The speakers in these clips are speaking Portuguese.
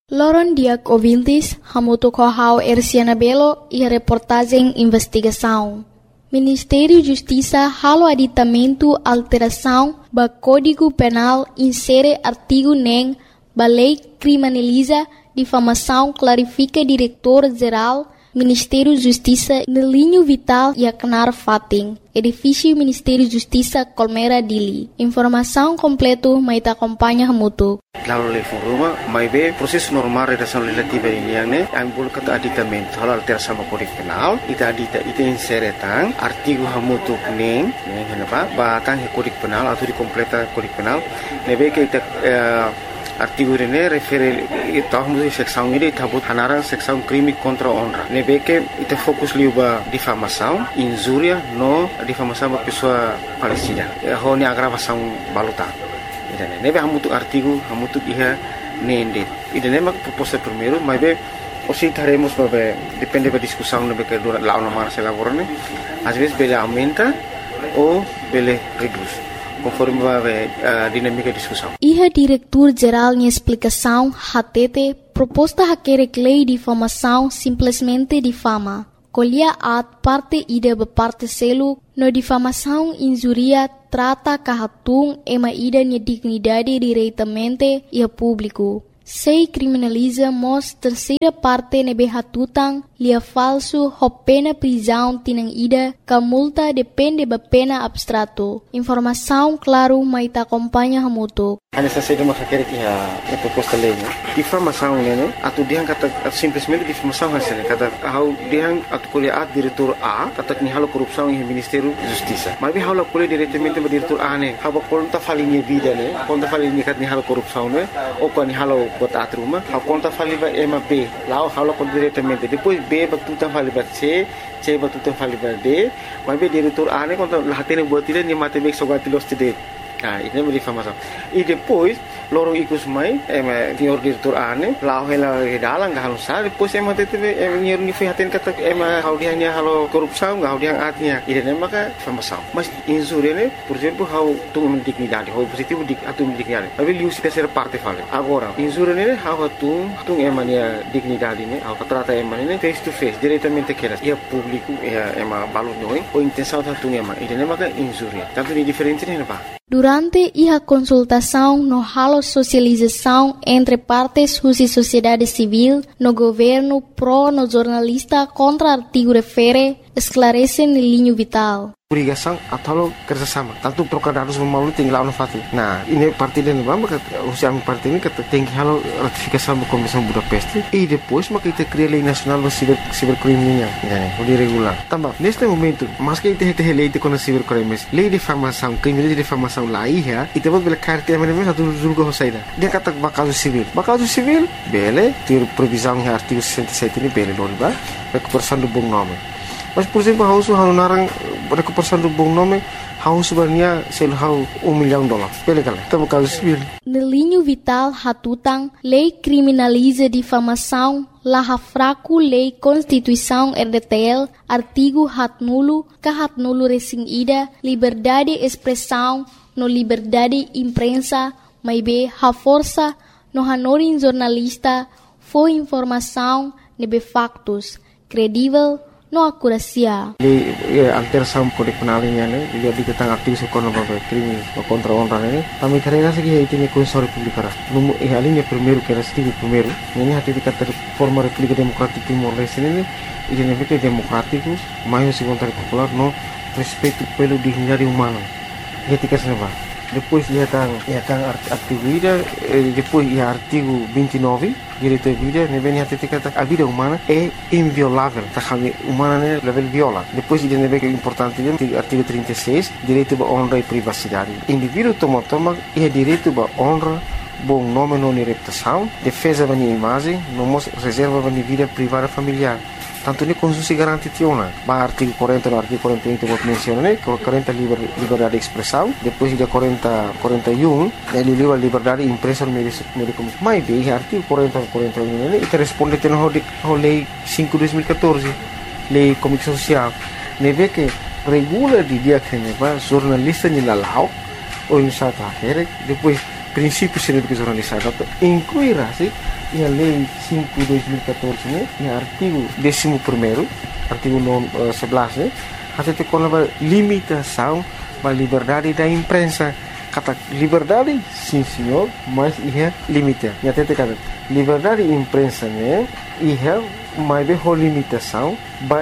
Loron Diak ouvintes, hamuto kohau Erciana Belo e a reportagem investigação. Ministério Justiça halo aditamento alteração ba Código Penal insere artigo nem ba lei criminaliza difamação clarifica diretor-geral Ministério Justiça no linho vital e acnar fating. Edifício Ministério Justiça Colmera Dili. Informação completo mai ta acompanha hamuto. Lalu level rumah, mai be proses normal redação legislativa ini yang ne, yang boleh kata aditamento hal alteração sama Kode Penal, ita insere tang artigo hamutu neng kenapa? Batang Kode Penal atau dikompleta Kode Penal, nebe ke ita artigo ini refere tahun seksão ini tabut hanaran seksão crime contra honra. Nebe ke ita fokus liuba difamação, injúria no difamação ba pessoa falecida. Honi agravação baluta. Nebe hamutu artigo hamutu iha nende. Ida nema proposta primeiro, mas be osi taremos babe depende da discussão nebe que dura lá na mara se elaborane. Às vezes bele aumenta ou bele reduz, conforme a dinâmica da discussão. Iha diretor-geral em explicação hatete proposta haquerek lei difamação simplesmente difama. Colhia at parte ida be parte selo no difamação injuria trata kahatung ema ida nia dignidade diretamente e a público. Sei criminaliza mos terceira parte nebe hatutang lia falso ho pena prisão tinang ida ka multa depende ba pena abstrato. Informação claro mai ta acompanha hamuto. Ana sa seda makakere ki a proposta lei, difamação né, atu diang kata simplesmente difamação hasil kata hau diang atu kuliah diretor A kata ni halo korupsão em Ministério Justiça. Mas bi halo kuliah diretamente ba diretor A ne, haba konta falinha vida ne, konta falinha kat ni halo korupsão ne, ou ko ni halo bota atruma, hau konta faliba ema B, lá halo kon diretamente. Depois B batuta faliba C batuta faliba D, mas bi diretor A ne konta lahatene buat dia ni matematik sogatilos tide. Ini é difamação. E depois, lorong ikut mai, senhor diretor ane, lau hela dalang gak halusar, depois teve senhor ni fihatin kata hau dia ni halo korupsão, hau dia atnya. Ini maka difamação. Mas injúria ne, por exemplo, hau tung dignidade, hau positivo atung dignidade. Tapi liu se terceira parte fala. Agora, injúria ne, hau tung emania dignidade ne, hau trata emania face to face, diretamente que e público, balu noi, ou intenção tung emania. Ini maka injúria. Tanto ni diferente ne ba. Durante a consultação no halo socialização entre partes e sociedade civil, no governo pro no jornalista contra artigo refere, esclarece no linho vital. Obrigação atau kerjasama. Tanto trocar dados melalui tinggal no fati. Nah, ini parti dan bamba usia parti ini kata tinggi halo ratifikasi da Convenção Budapeste e depois maka kita cria lei nacional do cibercrime o lei regular. Também neste momento, mas que kita lei de cibercrimes, lei de difamação, crime de difamação lá ia, e depois bela carta mesmo satu julga hosaida. Dia kata bakal civil, bele, ter previsão em artigo 67 ini bele não ba, recuperação do bom nome. Mas por exemplo, hausu narang recuperação do bom nome, hausu sebenarnya selhau $1 milhão. Pele kala, tamo caso civil. No linho vital hatutang, lei criminaliza difamação, laha fraco lei Constituição RDTL, artigo hat nulo recém ida, liberdade expressão, no liberdade imprensa, mai be ha força, no hanorin jornalista, foi informação, nebe factos, credível, no akurasia. Alteração Kode Penal ini dia tentang aktivis ekonomi crime contra honra ini. Kami karena segi itu ni Konstitusi Republik Ara. Numu alinya primeiro que era artigo primeiro. Ini hati dikata forma República Democrática Timor Leste ini identik democrático, mais segundo popular no respeito pelo dignidade humana. Ketika senapa. Depois ia tang artigo ida, depois ia artigo 29 direito à vida, nebe hati dikata a vida humana é inviolável, tá kami humana né level viola. Depois ia nebe que é importante artigo 36, direito à honra e privacidade. Indivíduo toma ia direito à honra, bom nome não reputação, defesa da minha imagem, não reserva da minha vida privada familiar. Tanto ni Constitusi garanti tiona, ba artigo 40 no artigo 41 que vou mencionar, 40 liberdade de expressão, depois de 41 ele livre liberdade de imprensa no meio de comunicação. Mas bem, artigo 40 41 ele responde ao lei 5/2014, lei de comunicação social, neve que regula de dia que neva jornalista ni lalau ou insata akhir, depois princípios de jornalistas, incluirá-se a Lei 5/2014, né, no artigo 11º, artigo 11, até com a limitação da liberdade da imprensa. Kata liberdade, sim senhor, mas é limite. E até kata liberdade de imprensa, né, mas é limitação,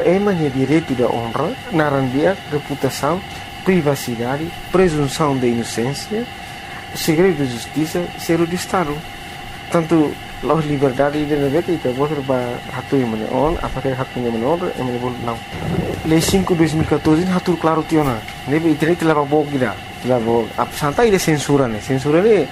é direito da honra, narandia, reputação, privacidade, presunção de inocência, segredo de justiça, ser de Estado. Tanto a liberdade de negócio itu boleh hatu yang mana on, apakah hatu yang mana on, yang mana boleh não. Lei 5/2014 hatu claro tiona. Nebe internet leva bog gida, leva santai de censura né. Censura né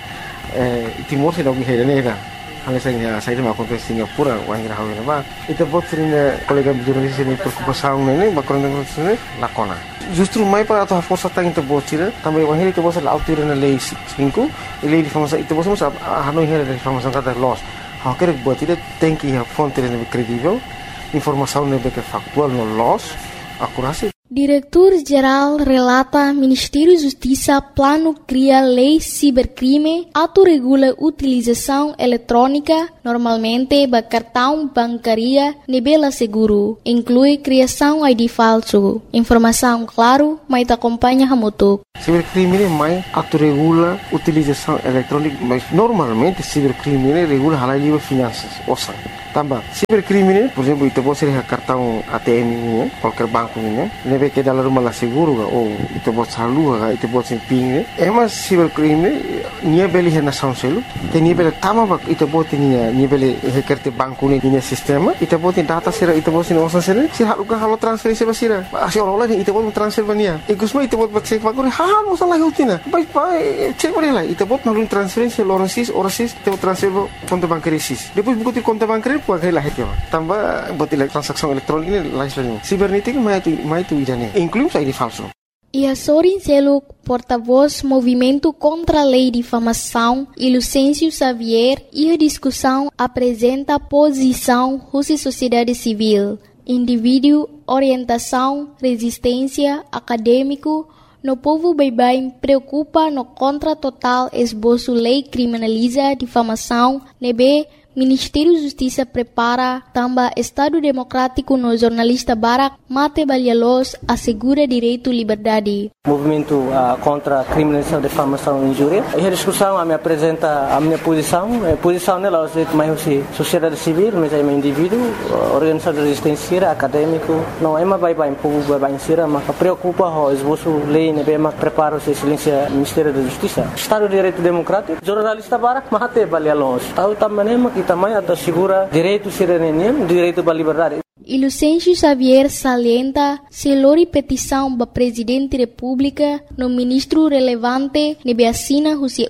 Timor se dog hera nera. Hal saya mau ke Singapura, wang ira hawe ba. Itu bot sering kolega jurnalis ini preocupação né, bakon né, lakona. Justru mai para atau força tang itu bot sira, também wang itu bot la autor na lei 5, lei de informação itu bot sa hanoi hera de informação kata loss. Há que buat itu tem que a fonte lebih kredibel, informação lebih factual no loss, akurasi. Diretor-Geral relata Ministério Justiça plano cria lei cibercrime, autorregula utilização eletrônica, normalmente ba cartão bancaria nebela seguro, inclui criação ID falso. Informação claro, mas acompanha hamutuk. Cibercrime mais autorregula utilização eletrônica, mas normalmente cibercrime regula halal livre finanças, osan. Tambah, cibercrime, por exemplo, itu pode ser cartão ATM ini, qualquer banco ini, nebe que dalam rumah seguro ou itu pode salur, itu pode ser ping. Emas cibercrime, nia beli hena sanselu, nia beli tama itu pode nia beli hekerte banco ini nia sistema, itu pode data sira, itu pode osan sira, sira halukan halu transferisi basira, asyik orang itu pode transfer bania. Ikusma itu pode cek bagore, mau salah utina, baik cek boleh lah, itu pode nalun transferisi orang sis, itu pode transfer konto bancaria sis. Depois buku konto bancaria puag lah itu. Tambah buat transaksi elektronik ini lain. Sibernética mais itu idane. Inclui ID falso. Sorin Seluk, porta-voz Movimento contra a Lei de Difamação, e Lucêncio Xavier, e a discussão apresenta posição Rússia Sociedade Civil, indivíduo, orientação, resistência, acadêmico, no povo bem preocupa no contra total esboço lei criminaliza difamação, nebe Ministério da Justiça prepara também Estado Democrático no jornalista Barak Mate Balialos assegura direito e liberdade. Movimento contra a criminalização, difamação e injúria. E a discussão me apresenta a minha posição. A posição nela é mais sociedade civil, mas é um indivíduo, organização de resistência, acadêmico. Não é mais bem povo bem sira, mas preocupa o esboço lei, né, bem mais prepara o silêncio Ministério da Justiça. Estado de Direito Democrático, jornalista Barak Mate Balialos. Tahu também também assegura direito cidadania, direito à liberdade. E Lucêncio Xavier salienta se lori petição ba Presidente da República no ministro relevante nebe assina Rússia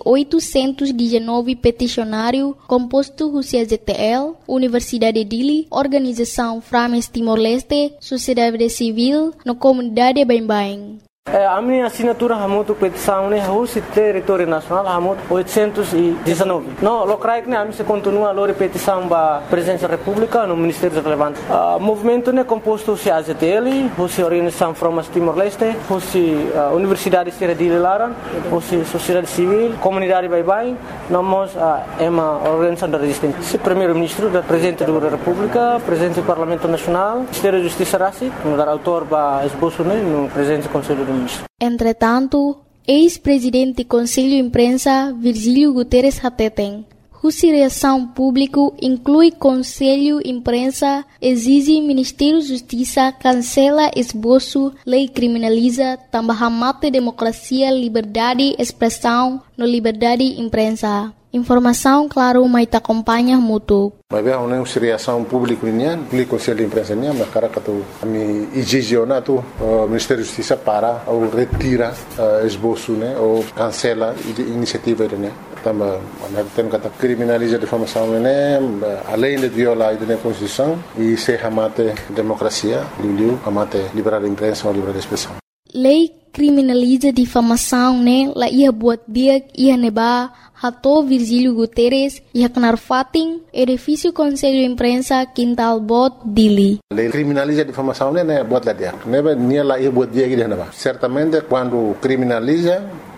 819 peticionário composto Rússia ZTL, Universidade de Dili, Organização Frames Timor-Leste, Sociedade Civil, no comunidade Bem-Bem. A minha assinatura é muito petição, né? Rússia território nacional é muito 819. Não, locais né? A minha continua a petição da Presidência da República no Ministério relevante. O movimento né composto Rússia AZTL, Rússia Organização Frames Timor-Leste, Rússia Universidade de Dili Laran, Rússia Sociedade Civil, Comunidade Bem-Bem, nós é uma organização da resistência. Primeiro-Ministro, Presidente da República, Presidente do Parlamento Nacional, Ministério da Justiça Rassi, no dar autor da esboço né? No Presidente do Conselho do Entretanto, ex-presidente do Conselho de Imprensa, Virgílio Guterres Hateten, Rússia Reação Público inclui Conselho de Imprensa, exige Ministério da Justiça, cancela esboço, lei criminaliza, também mata democracia, liberdade, expressão, no liberdade de imprensa. Informação, claro, mas te acompanha muito. Mas é uma reação pública nian, o Conselho de Imprensa nian, mas cara que tu me exige tu Ministério da Justiça para ou retira esboço, né, ou cancela iniciativa né. Também tem que criminalizar a difamação né, além de violar a Constituição e se amate democracia, amate liberdade de imprensa ou liberdade de expressão. Lei criminaliza difamação, né? La ia buat dia ia neba hato Virgílio Guterres ia kenar fating edifício Conselho de Imprensa Quintal Bot Dili. Lei criminaliza difamação, né? Buat lá dia. Neba nia la ia buat dia que neba. Certamente quando criminaliza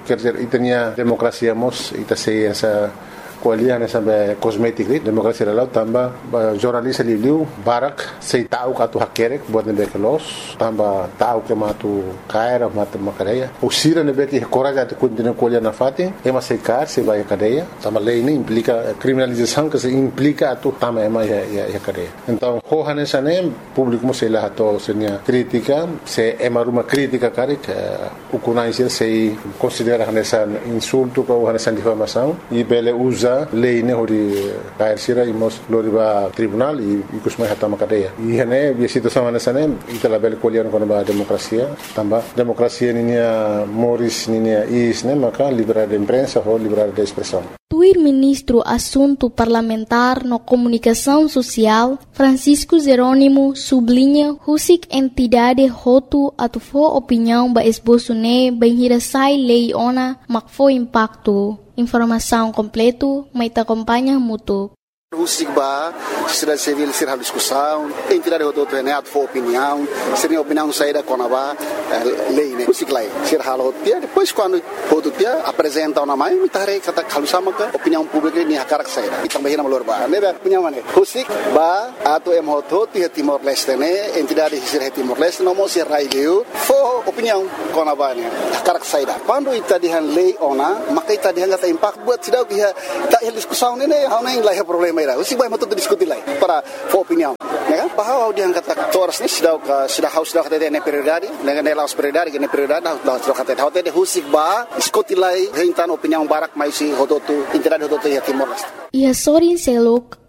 quer dizer, itania demokrasia mos ita sei essa kualian sampai kosmetik ni demokrasi lalau tambah jurnalis liu barak sei tahu katu hakerek buat nebe kelos tambah tahu ke matu kaira matu makadeia usira nebe que coraja de continua kualian na fati ema sei kar sei vai cadeia tambah lei ni implica criminalização que se implica tu tambah ema ya cadeia então hohan esane público mo sei lá to senia crítica se ema uma crítica karik ukunai sei considera nessa insulto ou nessa difamação e bele usa lei ne hori kair sira imos loriba tribunal e kusmai hatama cadeia e hene bi situação nessa ne itala bele kolian kono ba demokrasia tamba demokrasia ninia moris ninia is ne maka liberdade de imprensa ou liberdade de expressão. Tuir ministro assunto parlamentar no comunicação social Francisco Jerônimo sublinha husik entidade hotu atufo opinião ba esboço ne benhirasai lei ona makfo impacto. Informação completo, mas te acompanha muito. O SIGBA, sociedade civil, ser a discussão, entidade de autoridade, for opinião, seria opinião saída com a lei, né? O SIGLA, ser a rotia, depois quando o dia apresenta uma mãe, me tarei kata kalusama ka opinião pública ni hakarak saída. E também na malorba, né? Opinião mana? O SIGBA, ato em hototi de Timor Leste, né? Entidade de ser Timor Leste, não mo ser raio, for opinião com a bani, hakarak saída. Quando ita dihan lei ona, maka ita dihan kata impact buat sidau dia tak diskusão né? Hau nem lah problema. O SIGBA é muito discutir lá para for opinião, né? Bahwa dia kata toras ni sudah harus sudah kata dia prioridade, dengan nelas prioridade, dengan prioridade sudah kata dia. Hotel o SIGBA diskutir lá rentan opinião barak mais si hodotu entidade hodotu ya Timor Leste. Ia sorin selok